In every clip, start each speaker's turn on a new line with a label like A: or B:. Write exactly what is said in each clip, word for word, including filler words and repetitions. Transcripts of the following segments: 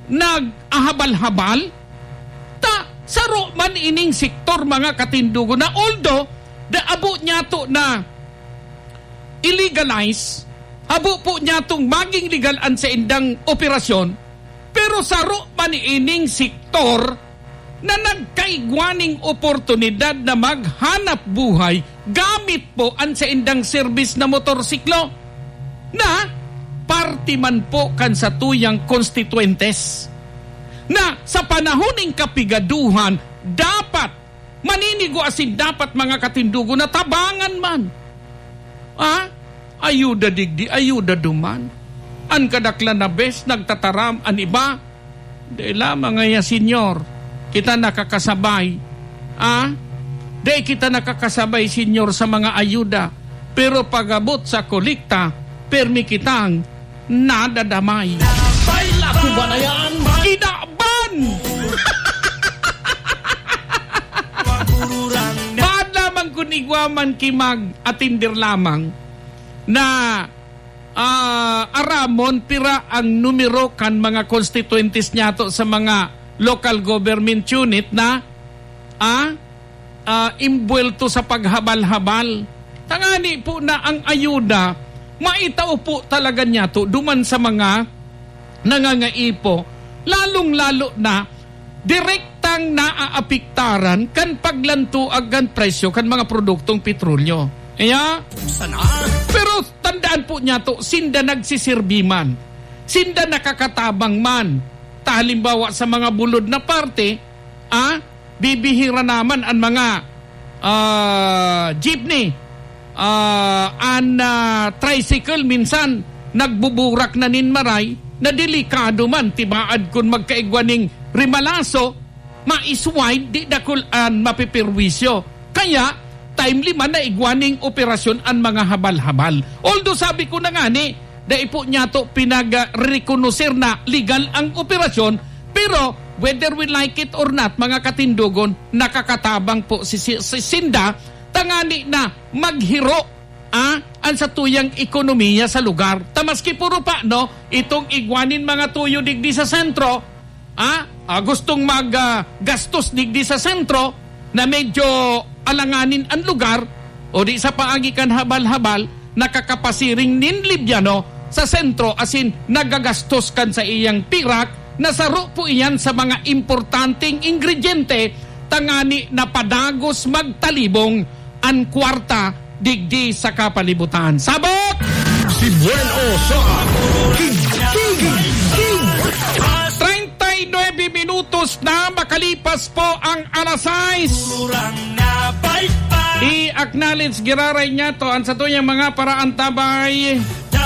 A: nag-ahabal-habal, ta saro man ining sektor mga katindugo na although daabo niya to na illegalize, habo po niya itong maging legalan sa indang operasyon, pero saro man ining sektor na nagkaigwaning oportunidad na maghanap buhay gamit po ang sa indang service na motorsiklo na parte man po kan sa tuyang konstituentes na sa panahoning kapigaduhan dapat maninigo asin dapat mga katindugo na tabangan man. Ah, ayuda digdi, ayuda duman. An kadaklan na bes, nagtataram, an iba. Di lamang nga senyor, kita nakakasabay. Ah, di kita nakakasabay senyor sa mga ayuda. Pero pagabot sa kolekta, permi kitang nadadamay.
B: Baila ko ba na yan?
A: Kinaban! Baad lamang kung igwaman kimag atindir lamang na uh, aramon pira ang numero kan mga constituentes niyato sa mga local government unit na ah, uh, imbuelto sa paghabal-habal. Tangani po na ang ayuda, maitao po talaga niyato duman sa mga nangangaipo, lalong-lalo na direktang naaapiktaran kan paglantuag kan presyo kan mga produktong petrolyo. Kaya, pero tandaan po niya to, sinda nagsisirbi man, sinda nakakatabang man, halimbawa sa mga bulod na parte, ah, bibihira naman ang mga uh, jeepney, uh, an uh, tricycle minsan, nagbuburak na ninmaray, na delikado man, tibaad kung magkaigwaning rimalaso, maiswide, di dakulan mapipirwisyo. Kaya, timely man na igwaning operasyon ang mga habal-habal. Although sabi ko na nga ni, dahil po niya to pinag-reconocer na legal ang operasyon, pero whether we like it or not, mga katindugon, nakakatabang po si, si, si Sinda, tangani na maghiro ah, ang sa tuyang ekonomiya sa lugar. Tamaski puro pa, no? Itong igwanin mga tuyo digdi sa sentro, ah, ah gustong maggastos uh, digdi sa sentro, na medyo alanganin ang lugar, o di sa paagikan habal-habal, nakakapasiring nin Libyano sa sentro, asin nagagastos kan sa iyang pirak, nasaro po iyan sa mga importanteng ingrediente, tangani na padagos magtalibong ang kwarta digdi sa kapalibutan. Sabot!
B: Si Bueno sa King King King
A: thirty-nine minutos na makalipas po ang alas sais. I-acknowledge giraray niya to ang sa tuyang mga paraan tabay.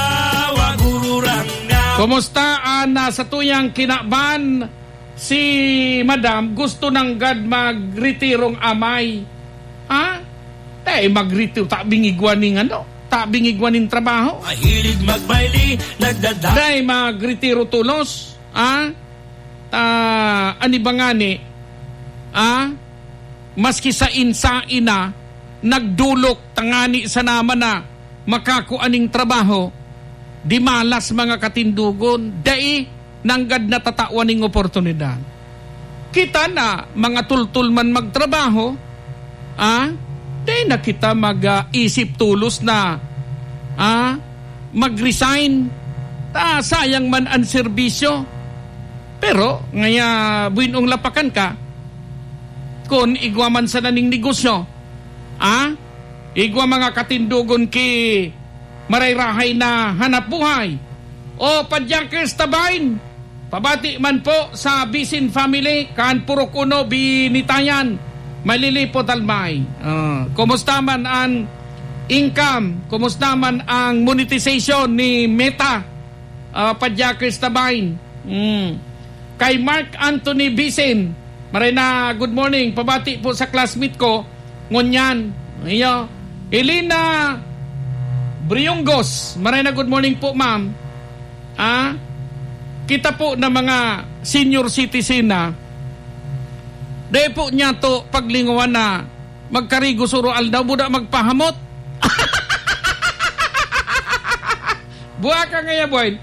A: Kumusta ang uh, sa tuyang kinaban si Madam gusto nang gad magretirong amay? Ha? Eh, magretiro, tabing igwaning ano? Tabing igwaning trabaho?
B: Mahilig magbayli, nagdada.
A: Dahil magretiro tulos, ah? Uh, ani ba nga ni, ah? Maski sa insa ina, nagdulok tangani sa naman na makakuaning trabaho, di malas mga katindugon, dai nanggad na tatawaning oportunidad. Kita na, mga tultul man magtrabaho, ah? Di na kita mag-isip uh, tulos na ah, mag-resign. Ta, sayang man ang serbisyo. Pero, ngaya buinong lapakan ka, kung igwa man sa naning negosyo, ah, igwa mga katindugon ki marayrahay na hanap buhay, o padyankers tabain, pabati man po sa Bisin family, kan purok uno binitayan, malilipot almay. Uh, kumusta man ang income? Kumusta man ang monetization ni Meta? Uh, Padjakers Tabain. Mm. Kay Mark Anthony Bisin, maray na good morning. Pabati po sa classmate ko. Ngunyan. Iyo. Elena Briongos, maray na good morning po ma'am. Ah, kita po na mga senior citizen na dahil po niya to paglingawan na magkarigo surual daw, buda magpahamot. Buha ka ngaya, boy.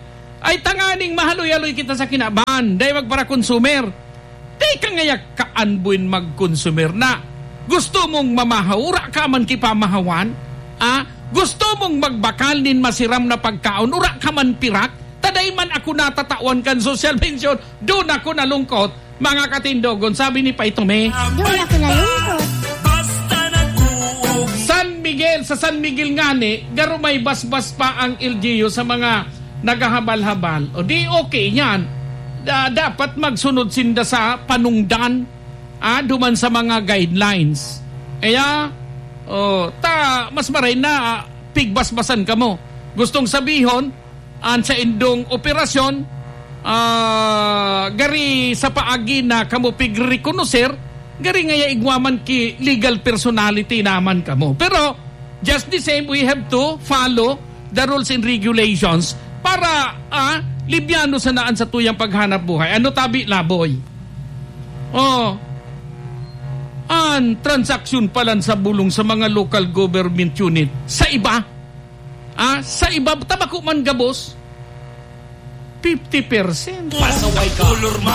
A: ay tanganing mahaloy-aloy kita sa kinaban. Dahil magpara consumer. Dahil ka ngayak kaanbuin mag-consumer na gusto mong mamahaw, ura ka man kipamahawan, ah, gusto mong magbakal nin masiram na pagkaon, ura ka man pirak, taday man ako natatawan kan social pension, doon ako nalungkot, mga katindogon, sabi ni Paitome.
C: Doon ako nalungkot.
A: San Miguel, sa San Miguel ngani, garo may basbas pa ang L G U sa mga nagahabal-habal. O di okay yan. Da, dapat magsunod sinda sa panungdan, ah, duman sa mga guidelines. Kaya, oh, ta, mas maray na ah, pigbasbasan ka mo. Gustong sabihon, an sa indong operasyon, ah, gari sa paagi na kamo pig-reconocer, gari ngaya igwaman ki legal personality naman kamo. Pero, just the same, we have to follow the rules and regulations para, ah, libyano sa naan sa tuyang paghanap buhay. Ano tabi, laboy? Oh, an transaksyon palan sa bulong sa mga local government unit sa iba, ah, sa iba tabako man gabos fifty percent.
B: Pasaway ka.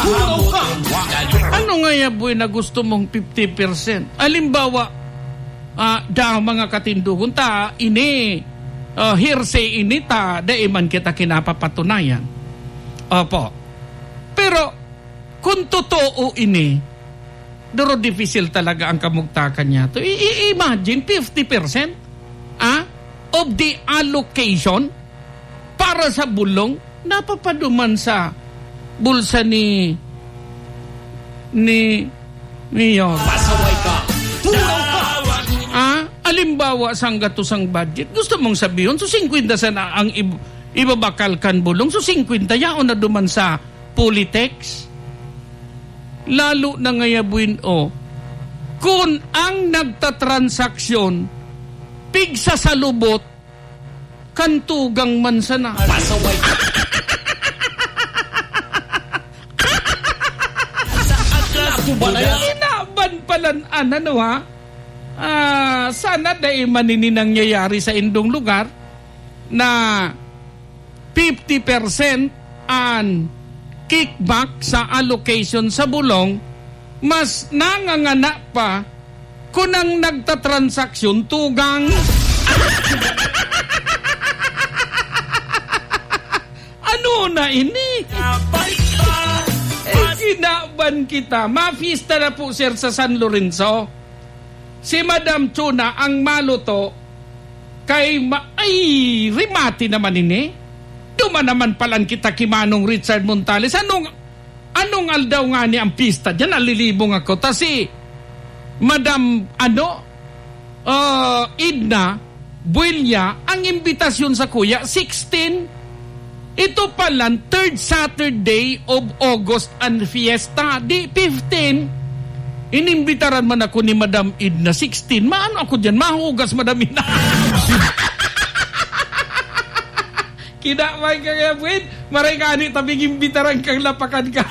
A: Ano nga ya boy na gusto mong fifty percent? Alimbawa, ah, daw mga katindugon ta ini uh, hearsay ini ta daiman kita kinapapatunayan. Opo. Pero kung totoo ini, duro difficile talaga ang kamugtakan niya. To i-imagine fifty percent ah, of the allocation para sa bulong napapaduman sa bulsa ni ni Mayor.
B: Pasaway ka. Tulaw ka.
A: Ah, alimbawa sang gatusang budget. Gusto mong sabihin so fifty sana ang i- ibabakal kan bulong so fifty yaon na duman sa Politex. Lalo na ngayabuin o, kung ang nagtatransaksyon, pigsa sa lubot, kantugang man sana.
B: Pasaway ka. Saan ka subalayan?
A: Inaban palan ano ha? Ah, sana dahil manininang nangyayari sa indong lugar na fifty percent an kickback sa allocation sa bulong, mas nangangana pa kung ang nagtatransaksyon tugang. Ano na ini? Eh, kinaban kita. Mafista na po sir sa San Lorenzo. Si Madam Chuna ang maluto kay ma- ay rimati naman ini. Duma naman palan kita kimanong Richard Montales. Anong, anong aldaw nga ni ang pista? Diyan alilibong ako. Tasi, Madam, ano, uh, Idna, Builya, ang imbitasyon sa kuya, sixteen. Ito palan, third Saturday of August ang fiesta. Di, fifteen. Inimbitaran man ako ni Madam Idna, sixteen. Maano ako dyan? Mahugas, Madam Idna. Kinamay ka kaya, Buwin. Maray ka ni tabing imbitaran kang lapakan ka.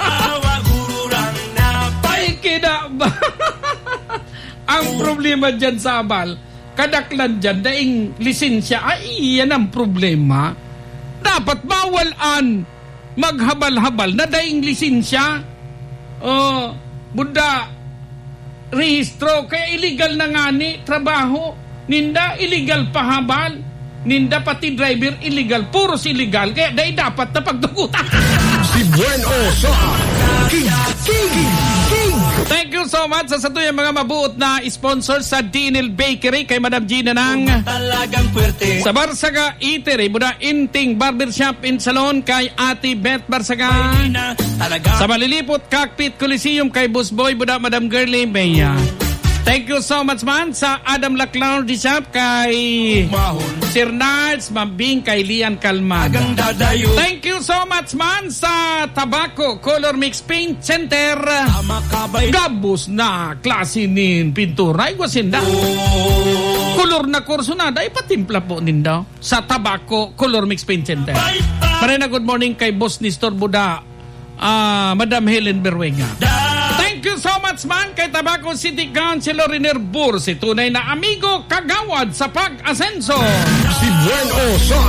A: Ay, kinaba. Ang problema dyan sa abal, kadaklan dyan, daing lisensya, ay, yan ang problema. Dapat bawalan maghabal-habal na daing lisensya. Oh, Buddha, rehistro, kaya illegal na nga ni trabaho. Ninda, illegal pahabal. Ninda pati driver illegal, puros illegal, kaya dahil dapat na pagdugutan.
B: Si Buen Oso. King, king, king.
A: Thank you so much sa satuyang mga mabuot na sponsor sa Dinil Bakery kay Madam Gina ng
B: Talagang puwerte.
A: sa Barsaga Eatery, muna Inting Barbershop and Salon kay Ate Beth Barsaga, sa Malilipot Cockpit Coliseum kay Busboy, muna Madam Girlie Beya. Thank you so much man sa Adam Laclau di Shop kay
B: Mahon.
A: Sir Nards, Mambing kay Lian Calmada.
B: Agang dadayo.
A: Thank you so much man sa Tabaco Color Mix Paint Center.
B: Tama kabay.
A: Gabos na klase nin pintura. Igwasin da.
B: Oh.
A: Color na kurso na. Dahil patimpla po ninda sa Tabaco Color Mix Paint Center. Marina, good morning kay Boss Nestor Buda, uh, Madam Helen Berwega. Thank you so much man kay Tabaco City Councilor Riner Bursi, tunay na amigo kagawad sa pag-asenso.
B: Si Buen Oso.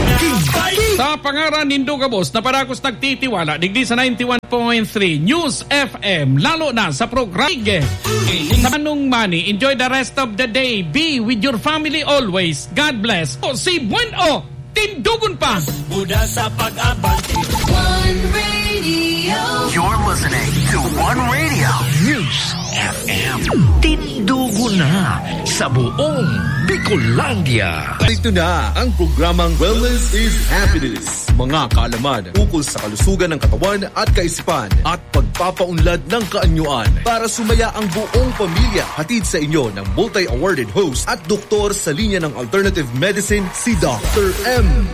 A: Sa pangaran nindo kabos na parakos nagtitiwala digdi sa ninety-one point three News F M, lalo na sa program sa Manong Money. Enjoy the rest of the day. Be with your family always. God bless. O si Bueno, tindugon pa.
B: Buda sa pag-abante. One Radio. You're listening to One Radio. News F M. Tindugon na sa buong Bicolandia.
C: Ito na ang programang Wellness is Happiness. Mga kaalaman ukol sa kalusugan ng katawan at kaisipan at pagpapaunlad ng kaanyuan para sumaya ang buong pamilya. Hatid sa inyo ng multi-awarded host at doktor sa linya ng alternative medicine, si Doctor M.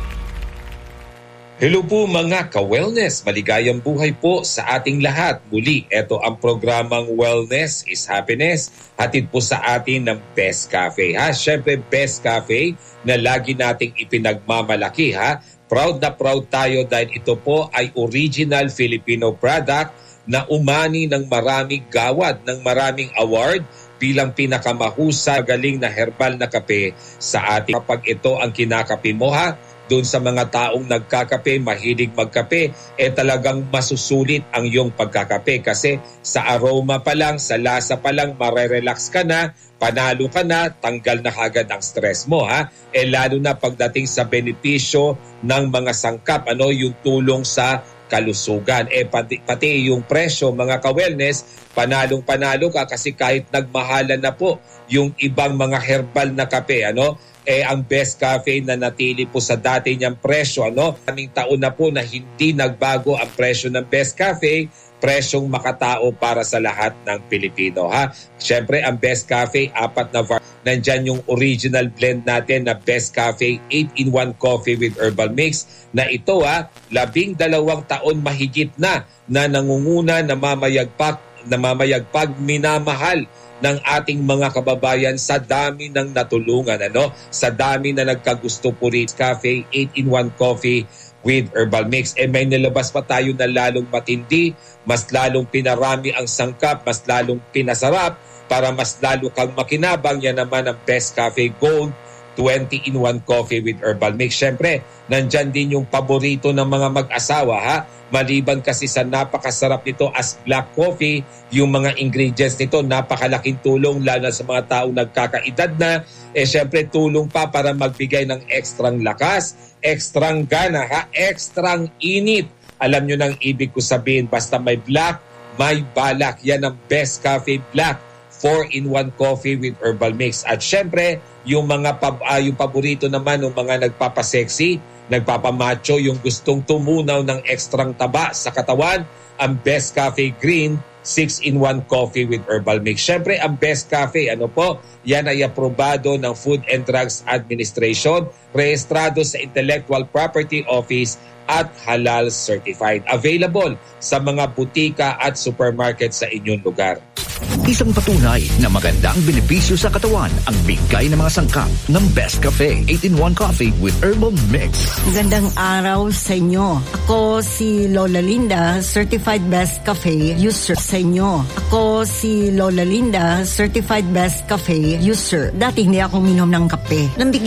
D: Hello po mga ka-wellness, maligayang buhay po sa ating lahat. Muli, ito ang programang Wellness is Happiness. Hatid po sa atin ng Best Cafe. Ha? Siyempre, Best Cafe na lagi nating ipinagmamalaki. Ha? Proud na proud tayo dahil ito po ay original Filipino product na umani ng maraming gawad, ng maraming award bilang pinakamahusay, galing na herbal na kape sa atin. Kapag ito ang kinakape mo, ha? Doon sa mga taong nagkakape, mahilig magkape, eh talagang masusulit ang iyong pagkakape kasi sa aroma pa lang, sa lasa pa lang, marerelax ka na, panalo ka na, tanggal na kagad ang stress mo, ha? Eh lalo na pagdating sa benepisyo ng mga sangkap, ano, yung tulong sa kalusugan. Eh pati, pati yung presyo, mga ka-wellness, panalong-panalo ka kasi kahit nagmahalan na po yung ibang mga herbal na kape, ano, eh ang Best Cafe na natili po sa dati niyang presyo, ano, kaming taon na po na hindi nagbago ang presyo ng Best Cafe, presyong makatao para sa lahat ng Pilipino, ha. Siyempre, ang Best Cafe, apat na var. Nandyan yung original blend natin na Best Cafe eight in one Coffee with Herbal Mix na ito, ha, labing dalawang taon mahigit na na nangunguna, namamayagpag, namamayagpag, minamahal ng ating mga kababayan sa dami ng natulungan, ano, sa dami na nagkagusto po rin. Cafe eight in one Coffee with Herbal Mix. Eh may nilabas pa tayo na lalong matindi, mas lalong pinarami ang sangkap, mas lalong pinasarap para mas lalo kang makinabang. Yan naman ang Best Cafe Gold twenty in one Coffee with Herbal Mix. Siyempre, nandyan din yung paborito ng mga mag-asawa, ha. Maliban kasi sa napakasarap nito as black coffee, yung mga ingredients nito napakalaking tulong lalo sa mga taong nagkakaedad na. Eh syempre tulong pa para magbigay ng ekstrang lakas, ekstrang gana, ha, ekstrang init. Alam nyo nang ibig ko sabihin, basta may black, may balak. Yan ang Best Cafe Black four in one Coffee with Herbal Mix. At syempre, yung mga pab- uh, yung paborito naman ng mga nagpapasexy, nagpapamacho, yung gustong tumunaw ng ekstrang taba sa katawan, ang Best Cafe Green six in one Coffee with Herbal Mix. Siyempre, ang Best Cafe, ano po, yan ay aprobado ng Food and Drugs Administration, rehistrado sa Intellectual Property Office at halal certified. Available sa mga butika at supermarket sa inyong lugar.
B: Isang patunay na magandang benepisyo sa katawan ang bigay ng mga sangkap ng Best Cafe eight in one Coffee with Herbal Mix.
E: Magandang araw sa inyo. Ako si Lola Linda, Certified Best Cafe User sa inyo. Ako si Lola Linda, Certified Best Cafe User. Dati hindi ako minom ng kape. Nang